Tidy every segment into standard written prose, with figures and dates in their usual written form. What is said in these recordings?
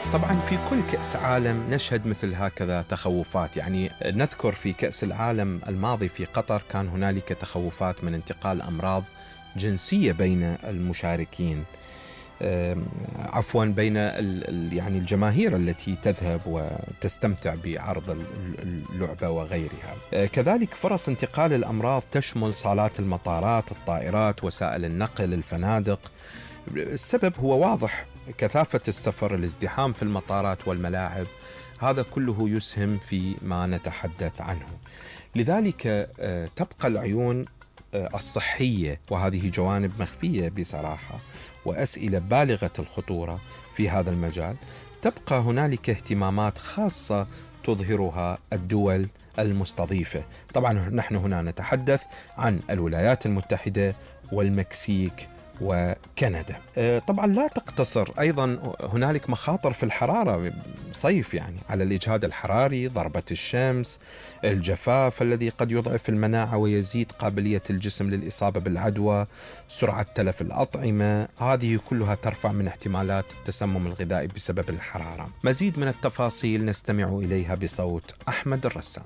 طبعا في كل كأس عالم نشهد مثل هكذا تخوفات، يعني نذكر في كأس العالم الماضي في قطر كان هنالك تخوفات من انتقال أمراض جنسية بين المشاركين، عفوا بين يعني الجماهير التي تذهب وتستمتع بعرض اللعبة وغيرها. كذلك فرص انتقال الأمراض تشمل صالات المطارات، الطائرات، وسائل النقل، الفنادق. السبب هو واضح: كثافة السفر، الازدحام في المطارات والملاعب، هذا كله يسهم في ما نتحدث عنه. لذلك تبقى العيون الصحية، وهذه جوانب مخفية بصراحة وأسئلة بالغة الخطورة في هذا المجال. تبقى هنالك اهتمامات خاصة تظهرها الدول المستضيفة. طبعا نحن هنا نتحدث عن الولايات المتحدة والمكسيك وكندا. طبعا لا تقتصر، أيضا هنالك مخاطر في الحرارة، صيف يعني، على الإجهاد الحراري، ضربة الشمس، الجفاف الذي قد يضعف المناعة ويزيد قابلية الجسم للإصابة بالعدوى، سرعة تلف الأطعمة، هذه كلها ترفع من احتمالات التسمم الغذائي بسبب الحرارة. مزيد من التفاصيل نستمع إليها بصوت أحمد الرسام.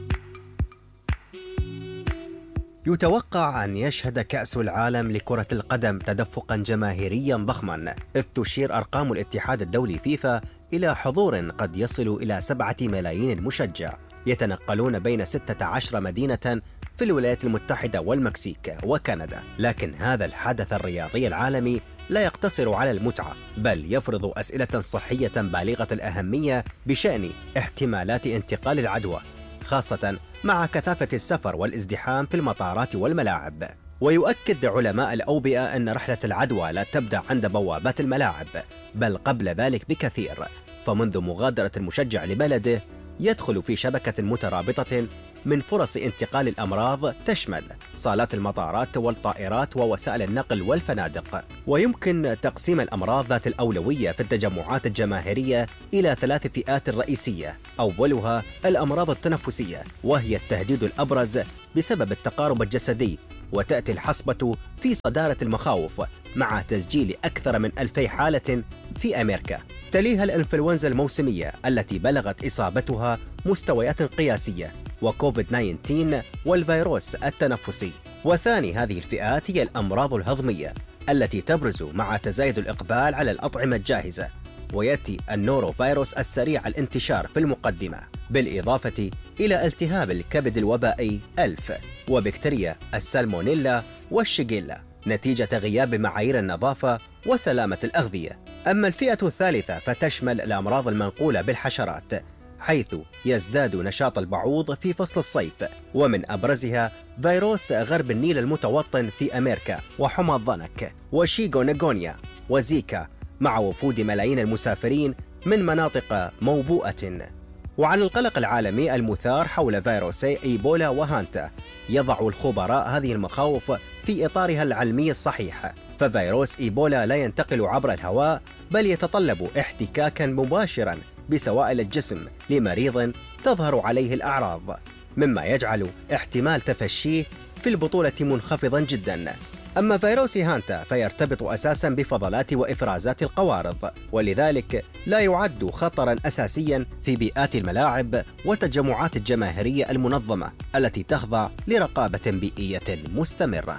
يتوقع أن يشهد كأس العالم لكرة القدم تدفقا جماهيريا ضخما، إذ تشير أرقام الاتحاد الدولي فيفا إلى حضور قد يصل إلى 7 ملايين مشجع يتنقلون بين 16 مدينة في الولايات المتحدة والمكسيك وكندا. لكن هذا الحدث الرياضي العالمي لا يقتصر على المتعة، بل يفرض أسئلة صحية بالغة الأهمية بشأن احتمالات انتقال العدوى، خاصة مع كثافة السفر والازدحام في المطارات والملاعب. ويؤكد علماء الأوبئة أن رحلة العدوى لا تبدأ عند بوابات الملاعب، بل قبل ذلك بكثير، فمنذ مغادرة المشجع لبلده يدخل في شبكة مترابطة من فرص انتقال الأمراض تشمل صالات المطارات والطائرات ووسائل النقل والفنادق. ويمكن تقسيم الأمراض ذات الأولوية في التجمعات الجماهيرية إلى 3 فئات رئيسية. أولها الأمراض التنفسية، وهي التهديد الأبرز بسبب التقارب الجسدي، وتأتي الحصبة في صدارة المخاوف مع تسجيل أكثر من 2000 حالة في أمريكا. تليها الإنفلونزا الموسمية التي بلغت إصابتها مستويات قياسية، وكوفيد 19 والفيروس التنفسي. وثاني هذه الفئات هي الأمراض الهضمية التي تبرز مع تزايد الإقبال على الأطعمة الجاهزة، ويأتي النوروفيروس السريع الانتشار في المقدمة، بالإضافة إلى التهاب الكبد الوبائي 1000 وبكتيريا السالمونيلا والشيجيلا نتيجة غياب معايير النظافة وسلامة الأغذية. أما الفئة الثالثة فتشمل الأمراض المنقولة بالحشرات، حيث يزداد نشاط البعوض في فصل الصيف، ومن أبرزها فيروس غرب النيل المتوطن في أمريكا، وحمى الضنك، وشيغونغونيا، وزيكا، مع وفود ملايين المسافرين من مناطق موبوءة. وعن القلق العالمي المثار حول فيروسي إيبولا وهانتا، يضع الخبراء هذه المخاوف في إطارها العلمي الصحيح، ففيروس إيبولا لا ينتقل عبر الهواء، بل يتطلب احتكاكا مباشرا بسوائل الجسم لمريض تظهر عليه الأعراض، مما يجعل احتمال تفشيه في البطولة منخفضا جدا. أما فيروس هانتا فيرتبط أساسا بفضلات وإفرازات القوارض، ولذلك لا يعد خطرا أساسيا في بيئات الملاعب والتجمعات الجماهيرية المنظمة التي تخضع لرقابة بيئية مستمرة.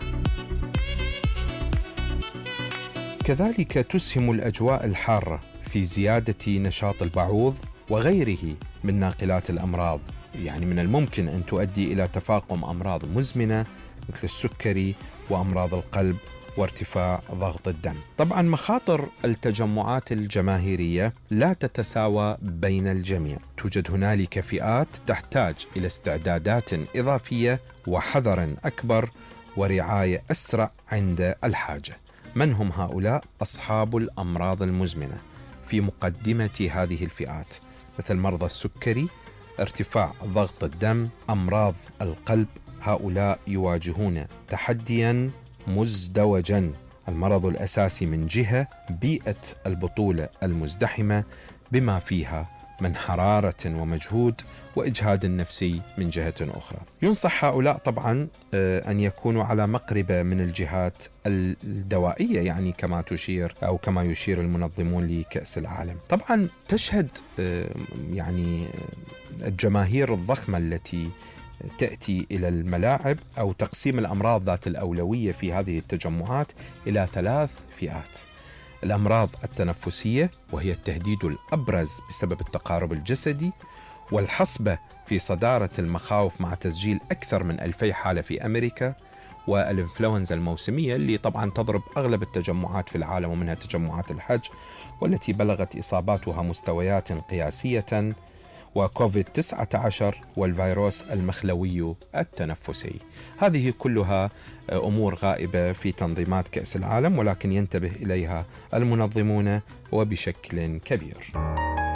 كذلك تسهم الأجواء الحارة في زيادة نشاط البعوض وغيره من ناقلات الأمراض، يعني من الممكن أن تؤدي إلى تفاقم أمراض مزمنة مثل السكري وأمراض القلب وارتفاع ضغط الدم. طبعا مخاطر التجمعات الجماهيرية لا تتساوى بين الجميع، توجد هنالك فئات تحتاج إلى استعدادات إضافية وحذر أكبر ورعاية أسرع عند الحاجة. من هم هؤلاء؟ أصحاب الأمراض المزمنة في مقدمة هذه الفئات، مثل مرضى السكري، ارتفاع ضغط الدم، أمراض القلب. هؤلاء يواجهون تحديا مزدوجا: المرض الأساسي من جهة، بيئة البطولة المزدحمة بما فيها من حرارة ومجهود وإجهاد نفسي من جهة أخرى. ينصح هؤلاء طبعا أن يكونوا على مقربة من الجهات الدوائية، يعني كما تشير أو كما يشير المنظمون لكأس العالم. طبعا تشهد يعني الجماهير الضخمة التي تأتي إلى الملاعب أو تقسيم الأمراض ذات الأولوية في هذه التجمعات إلى 3 فئات: الأمراض التنفسية، وهي التهديد الأبرز بسبب التقارب الجسدي، والحصبة في صدارة المخاوف مع تسجيل أكثر من 2000 حالة في أمريكا، والإنفلونزا الموسمية اللي طبعا تضرب أغلب التجمعات في العالم ومنها تجمعات الحج، والتي بلغت إصاباتها مستويات قياسية، وكوفيد 19 والفيروس المخلوي التنفسي. هذه كلها أمور غائبة في تنظيمات كأس العالم، ولكن ينتبه إليها المنظمون وبشكل كبير.